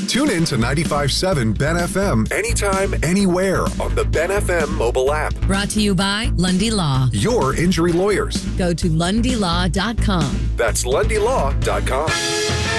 Tune in to 95.7 Ben FM anytime, anywhere on the Ben FM mobile app. Brought to you by Lundy Law. Your injury lawyers. Go to LundyLaw.com. That's LundyLaw.com.